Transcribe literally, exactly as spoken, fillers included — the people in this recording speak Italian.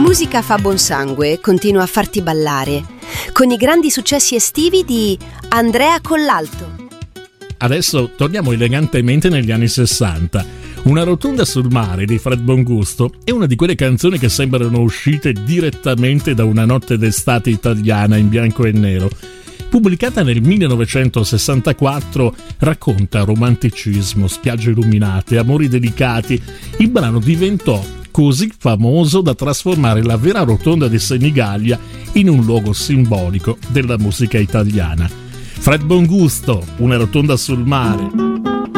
musica fa buon sangue e continua a farti ballare, con i grandi successi estivi di Andrea Collalto. Adesso torniamo elegantemente negli anni sessanta. Una rotonda sul mare di Fred Bongusto è una di quelle canzoni che sembrano uscite direttamente da una notte d'estate italiana in bianco e nero. Pubblicata nel millenovecentosessantaquattro, racconta romanticismo, spiagge illuminate, amori delicati. Il brano diventò così famoso da trasformare la vera rotonda di Senigallia in un luogo simbolico della musica italiana. Fred Bongusto, Una rotonda sul mare.